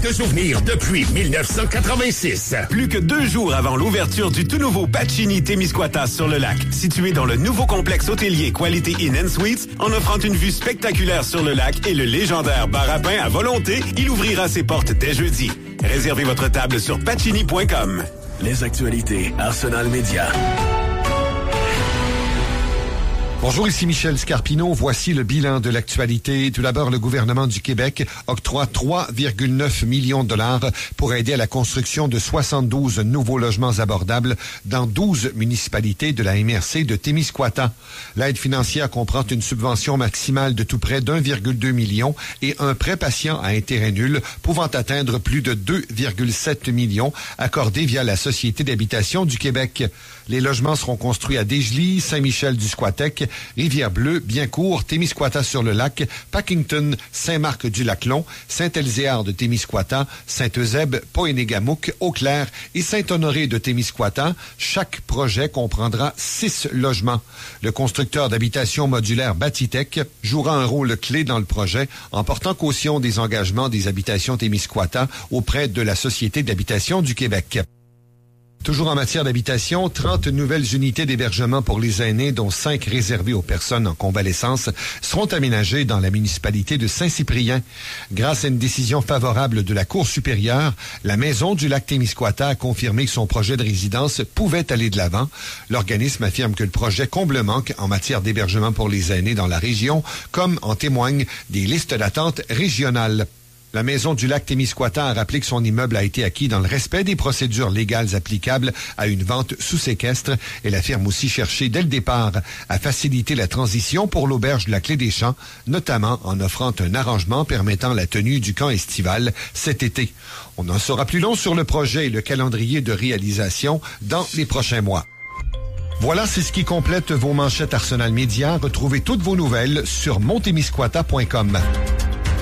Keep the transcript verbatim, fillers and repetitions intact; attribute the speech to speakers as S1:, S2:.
S1: de souvenirs depuis mille neuf cent quatre-vingt-six.
S2: Plus que deux jours avant l'ouverture du tout nouveau Pacini Témiscouata sur le lac, situé dans le nouveau complexe hôtelier Quality Inn and Suites, en offrant une vue spectaculaire sur le lac et le légendaire bar à pain à volonté, il ouvrira ses portes dès jeudi. Réservez votre table sur pacini point com.
S3: Les actualités Arsenal Média.
S4: Bonjour, ici Michel Scarpino. Voici le bilan de l'actualité. Tout d'abord, le gouvernement du Québec octroie trois virgule neuf millions de dollars pour aider à la construction de soixante-douze nouveaux logements abordables dans douze municipalités de la M R C de Témiscouata. L'aide financière comprend une subvention maximale de tout près d'un virgule deux million et un prêt patient à intérêt nul pouvant atteindre plus de deux virgule sept millions accordés via la Société d'habitation du Québec. Les logements seront construits à Desjely, Saint-Michel-du-Squatec, Rivière-Bleue, Biencourt, Témiscouata-sur-le-Lac, Packington, Saint-Marc-du-Lac-Long, Saint-Elzéar de Témiscouata, Saint-Eusèbe, Poénégamouk, Eau-Claire et Saint-Honoré de Témiscouata. Chaque projet comprendra six logements. Le constructeur d'habitation modulaire Batitech jouera un rôle clé dans le projet en portant caution des engagements des habitations Témiscouata auprès de la Société d'habitation du Québec. Toujours en matière d'habitation, trente nouvelles unités d'hébergement pour les aînés, dont cinq réservées aux personnes en convalescence, seront aménagées dans la municipalité de Saint-Cyprien. Grâce à une décision favorable de la Cour supérieure, la Maison du Lac-Témiscouata a confirmé que son projet de résidence pouvait aller de l'avant. L'organisme affirme que le projet comble le manque en matière d'hébergement pour les aînés dans la région, comme en témoignent des listes d'attente régionales. La Maison du Lac-Témiscouata a rappelé que son immeuble a été acquis dans le respect des procédures légales applicables à une vente sous séquestre. Elle affirme aussi chercher dès le départ à faciliter la transition pour l'auberge de la Clé des Champs, notamment en offrant un arrangement permettant la tenue du camp estival cet été. On en saura plus long sur le projet et le calendrier de réalisation dans les prochains mois. Voilà, c'est ce qui complète vos manchettes Arsenal Média. Retrouvez toutes vos nouvelles sur montémiscouata point com.